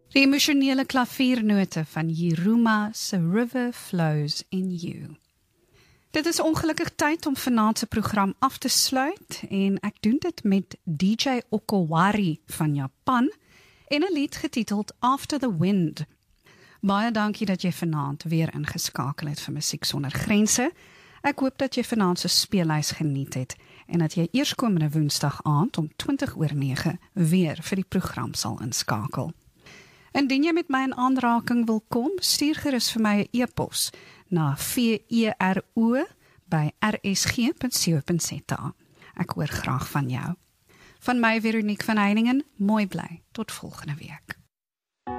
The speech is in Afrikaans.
Die emosionele klaviernote van Jiruma se River Flows in You. Dit is ongelukkig tyd om vanaand se program af te sluit en ek doen dit met DJ Okowari van Japan en 'n lied getiteld After the Wind. Baie dankie dat jy vanaand weer ingeskakel het vir Musiek Sonder Grense. Ek hoop dat jy vanaand se speellys geniet het en dat jy eerskomende Woensdag aand om 20:09 weer vir die program sal inskakel. Indien jy met my in aanraking wil kom, stuur gerus vir my 'n e-pos na vero@rsg.co.za. Ek hoor graag van jou. Van my Veronique van Heiningen, mooi bly. Tot volgende week.